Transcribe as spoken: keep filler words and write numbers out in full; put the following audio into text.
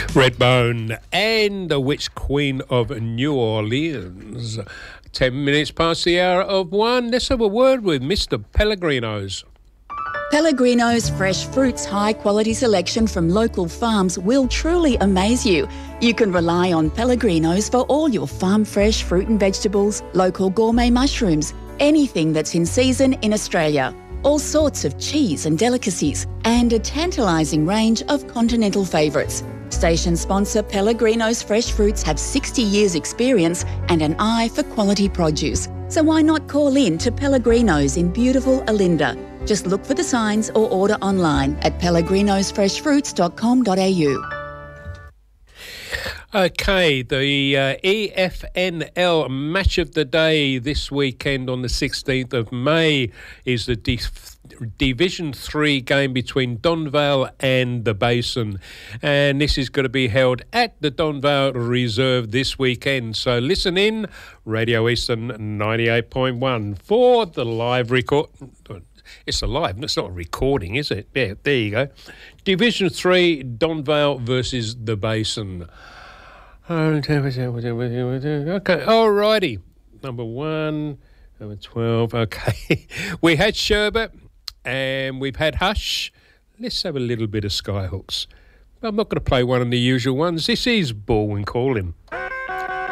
Redbone and the Witch Queen of New Orleans. Ten minutes past the hour of one. Let's have a word with Mister Pellegrino's. Pellegrino's fresh fruits high quality selection from local farms will truly amaze you. You can rely on Pellegrino's for all your farm fresh fruit and vegetables, local gourmet mushrooms, anything that's in season in Australia. All sorts of cheese and delicacies, and a tantalising range of continental favourites. Station sponsor Pellegrino's Fresh Fruits have sixty years experience and an eye for quality produce. So why not call in to Pellegrino's in beautiful Olinda? Just look for the signs or order online at pellegrinos fresh fruits dot com dot a u. Okay, the uh, E F N L match of the day this weekend on the sixteenth of May is the D- Division three game between Donvale and the Basin. And this is going to be held at the Donvale Reserve this weekend. So listen in, Radio Eastern ninety-eight point one for the live record. It's a live, it's not a recording, is it? Yeah, there you go. Division three, Donvale versus the Basin. Okay, alrighty. Number one, number twelve. Okay, we had Sherbet and we've had Hush. Let's have a little bit of Skyhooks. I'm not going to play one of the usual ones. This is Baldwin Calling.